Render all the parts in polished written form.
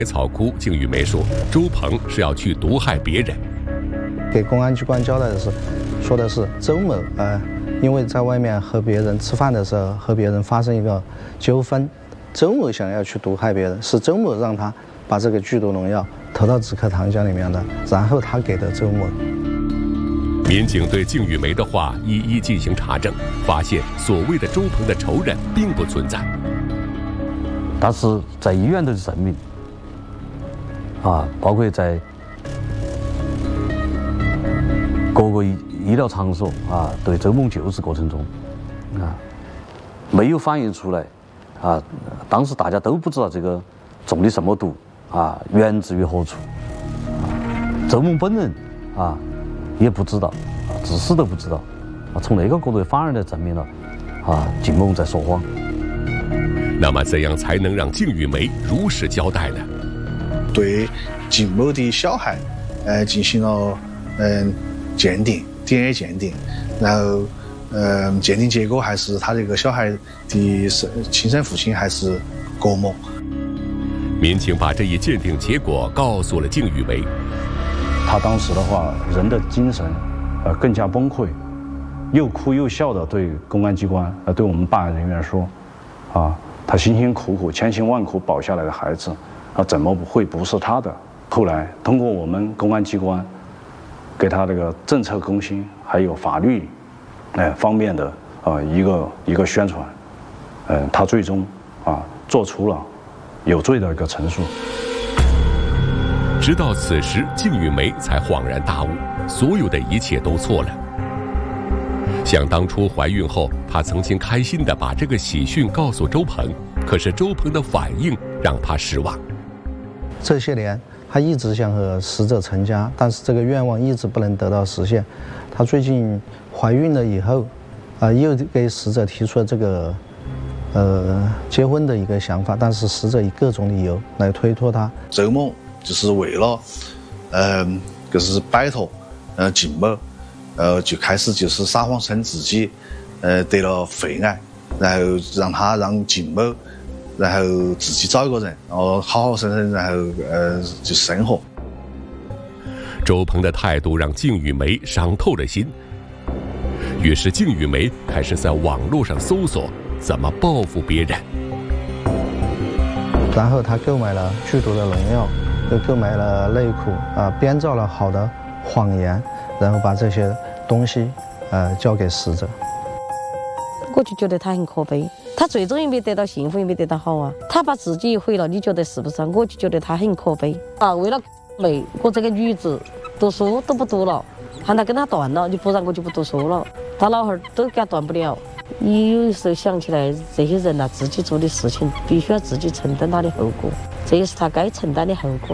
草窟，靳玉梅说，周鹏是要去毒害别人。 给公安机关交代的是，说的是周某因为在外面和别人吃饭的时候和别人发生一个纠纷，周某想要去毒害别人，是周某让他把这个剧毒农药投到止咳糖浆里面的，然后他给的周某。 民警对靳玉梅的话一一进行查证，发现所谓的周鹏的仇人并不存在。 但是在医院的证明包括在各个医疗场所对周某救治过程中没有反映出来当时大家都不知道这个中的什么毒源自于何处周某本人也不知道至死都不知道从那个角度反而的证明了靳某在说谎。 那么怎样才能让靳玉梅如实交代呢？ 对靳某的小孩进行了鉴定 DNA 鉴定，然后鉴定结果还是他这个小孩的亲生父亲还是郭某。 民警把这一鉴定结果告诉了靳玉梅。 他当时的话，人的精神更加崩溃，又哭又笑的对公安机关对我们办案人员说他辛辛苦苦千辛万苦保下来的孩子怎么会不是他的？后来通过我们公安机关给他这个政策更新还有法律方面的一个宣传他最终做出了有罪的一个陈述。 直到此时，靳玉梅才恍然大悟，所有的一切都错了。想当初怀孕后，她曾经开心地把这个喜讯告诉周鹏，可是周鹏的反应让她失望。 这些年，她一直想和死者成家，但是这个愿望一直不能得到实现。她最近怀孕了以后，又给死者提出了这个结婚的一个想法，但是死者以各种理由来推脱她。 周某就是为了就是摆脱靳某，就开始就是撒谎称自己得了肺癌，然后让靳某然后自己找一个人，然后好好生生，然后就生活。 周鹏的态度让靳玉梅伤透了心，于是靳玉梅开始在网络上搜索怎么报复别人。 然后他购买了剧毒的农药，又购买了内裤编造了好的谎言，然后把这些东西交给死者。 我就觉得他很可悲，他最终也没得到幸福，也没得到好他把自己毁了，你觉得是不是？我就觉得他很可悲为了妹，我这个女子读书都不读了，喊他跟他断了，你不然我就不读书了。他老汉儿都给他断不了。你有时候想起来，这些人自己做的事情必须要自己承担他的后果，这也是他该承担的后果。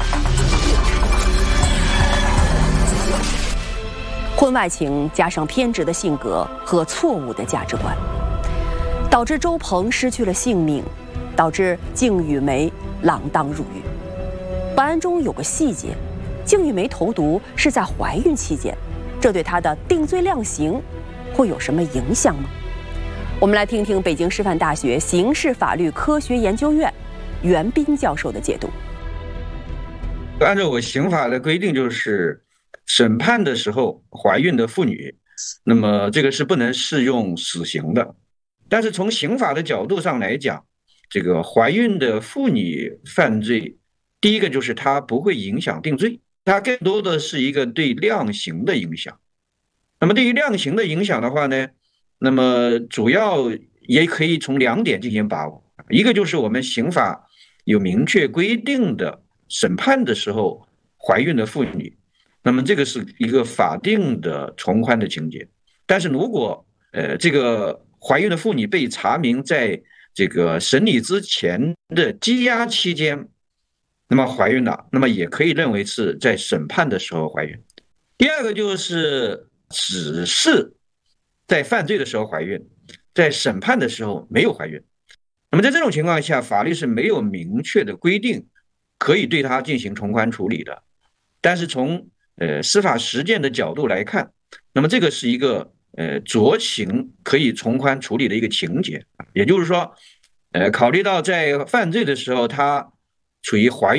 婚外情加上偏执的性格和错误的价值观，导致周鹏失去了性命，导致靳玉梅锒铛入狱。本案中有个细节，靳玉梅投毒是在怀孕期间，这对她的定罪量刑会有什么影响吗？我们来听听北京师范大学刑事法律科学研究院袁斌教授的解读。 按照我刑法的规定，就是审判的时候怀孕的妇女，那么这个是不能适用死刑的。但是从刑法的角度上来讲，这个怀孕的妇女犯罪，第一个就是它不会影响定罪，它更多的是一个对量刑的影响。那么对于量刑的影响的话呢，那么主要也可以从2点进行把握。一个就是我们刑法有明确规定的审判的时候怀孕的妇女，那么这个是一个法定的从宽的情节。但是如果这个怀孕的妇女被查明在这个审理之前的羁押期间那么怀孕了，那么也可以认为是在审判的时候怀孕。第二个就是只是在犯罪的时候怀孕，在审判的时候没有怀孕，那么在这种情况下，法律是没有明确的规定可以对它进行从宽处理的。但是从司法实践的角度来看，那么这个是一个酌情可以从宽处理的一个情节。也就是说考虑到在犯罪的时候他处于怀孕